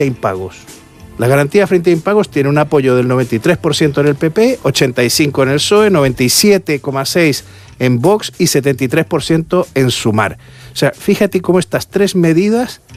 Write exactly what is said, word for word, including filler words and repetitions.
a impagos. La garantía frente a impagos tiene un apoyo del noventa y tres por ciento en el P P, ochenta y cinco por ciento en el P S O E, noventa y siete coma seis por ciento en Vox y setenta y tres por ciento en Sumar. O sea, fíjate cómo estas tres medidas